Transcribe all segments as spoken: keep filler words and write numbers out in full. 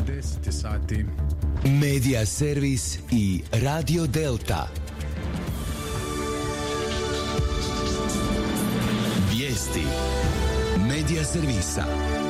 deset sati. Medija servis i Radio Delta. Vijesti Medija servisa.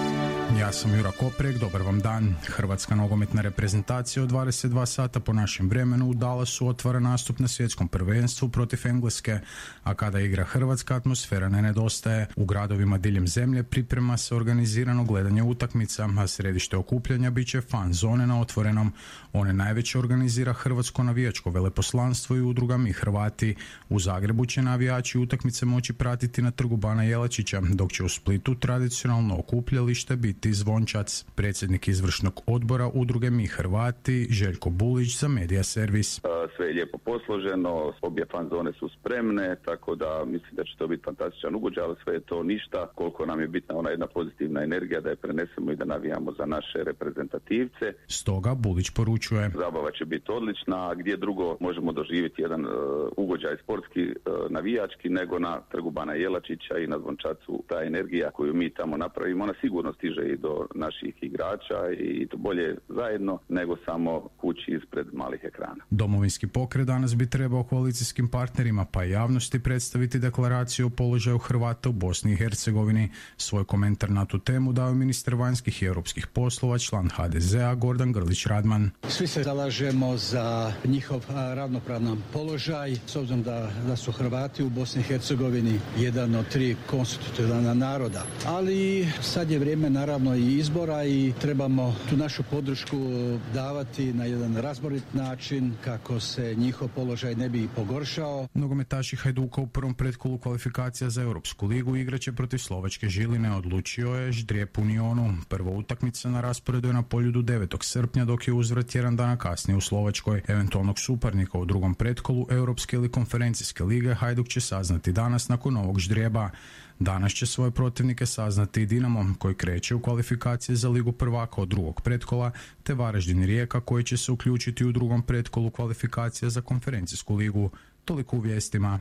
Ja sam Jura Koprek, dobar vam dan. Hrvatska nogometna reprezentacija od dvadeset dva sata po našem vremenu u Dallasu otvara nastup na svjetskom prvenstvu protiv Engleske, a kada igra Hrvatska atmosfera ne nedostaje. U gradovima diljem zemlje priprema se organizirano gledanje utakmica, a središte okupljanja bit će fan zone na otvorenom. One najveće organizira Hrvatsko navijačko veleposlanstvo i udruga Mi Hrvati. U Zagrebu će navijači utakmice moći pratiti na trgu Bana Jelačića, dok će u Splitu tradicionalno okupljalište biti Zvončac. Predsjednik izvršnog odbora udruge Mi Hrvati Željko Bulić za Medija servis. Sve je lijepo posloženo, obje fan zone su spremne, tako da mislim da će to biti fantastičan ugođaj, ali sve je to ništa koliko nam je bitna ona jedna pozitivna energija da je prenesemo i da navijamo za naše reprezentativce. Stoga Bulić poručuje: zabava će biti odlična, a gdje drugo možemo doživjeti jedan uh, ugođaj sportski, uh, navijački, nego na trgu Bana Jelačića i na Zvončacu. Ta energija koju mi tamo napravimo, ona sigurno stiže i do naših igrača i to bolje zajedno nego samo kući ispred malih ekrana. Domovinski pokret danas bi trebao koalicijskim partnerima pa i javnosti predstaviti deklaraciju o položaju Hrvata u Bosni i Hercegovini. Svoj komentar na tu temu dao ministar vanjskih i europskih poslova, član ha de zea Gordan Grlić Radman. Svi se zalažemo za njihov ravnopravan položaj, s obzirom da, da su Hrvati u Bosni i Hercegovini jedan od tri konstitutivna naroda. Ali sad je vrijeme naravno i izbora i trebamo tu našu podršku davati na jedan razborit način kako se njihov položaj ne bi pogoršao. Nogometaši Hajduka u prvom pretkolu kvalifikacija za Europsku ligu igraće protiv slovačke Žiline, odlučio je Ždrijep Unionu. Prva utakmica na rasporedu je na Poljudu devetog srpnja, dok je uzvrat tjedan dana kasnije u Slovačkoj. Eventualnog suparnika u drugom pretkolu Europske ili konferencijske lige Hajduk će saznati danas nakon ovog ždrijeba. Danas će svoje protivnike saznati i Dinamo, koji kreće u kvalifikacije za Ligu prvaka od drugog pretkola, te Varaždin i Rijeka, koji će se uključiti u drugom pretkolu kvalifikacija za konferencijsku ligu. Toliko u vijestima.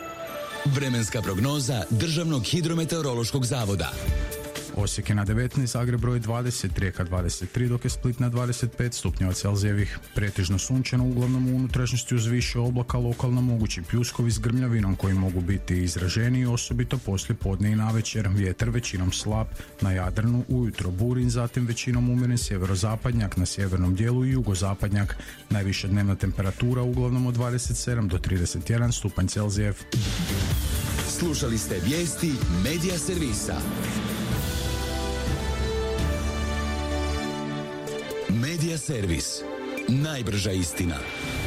Vremenska prognoza Državnog hidrometeorološkog zavoda. Osijek je na devetnaest, Zagreb broj dvadeset, Rijeka dvadeset tri, dok je Split na dvadeset pet stupnjeva Celzijevih. Pretežno sunčano, uglavnom u unutrašnjosti uz više oblaka, lokalno mogući pljuskovi s grmljavinom koji mogu biti izraženiji, osobito poslije podne i navečer. Vjetar većinom slab, na Jadranu ujutro burin, zatim većinom umjeren sjeverozapadnjak, na sjevernom dijelu i jugozapadnjak. Najviša dnevna temperatura uglavnom od dvadeset sedam do trideset jedan stupanj Celzijev. Slušali ste vijesti Medija servisa. Medija servis. Najbrža istina.